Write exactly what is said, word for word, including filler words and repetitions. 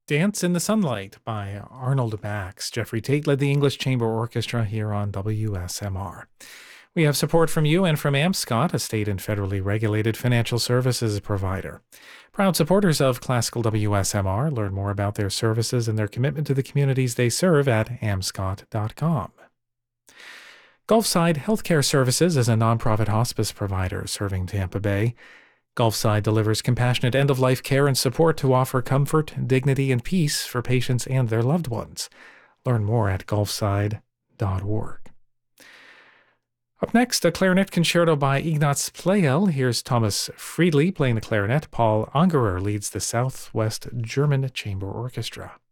Dance in the Sunlight by Arnold Bax. Jeffrey Tate led the English Chamber Orchestra here on W S M R. We have support from you and from AmScot, a state and federally regulated financial services provider. Proud supporters of Classical W S M R. Learn more about their services and their commitment to the communities they serve at amscot dot com. Gulfside Healthcare Services is a nonprofit hospice provider serving Tampa Bay. Gulfside delivers compassionate end-of-life care and support to offer comfort, dignity, and peace for patients and their loved ones. Learn more at gulfside dot org. Up next, a clarinet concerto by Ignaz Pleyel. Here's Thomas Friedli playing the clarinet. Paul Angerer leads the Southwest German Chamber Orchestra.